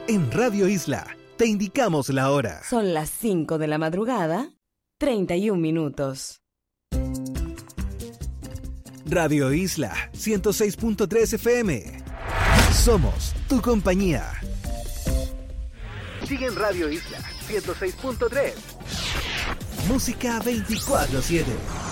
En Radio Isla, te indicamos la hora. Son las 5 de la madrugada, 31 minutos. Radio Isla 106.3 FM. Somos tu compañía. Sigue en Radio Isla 106.3. Música 24/7.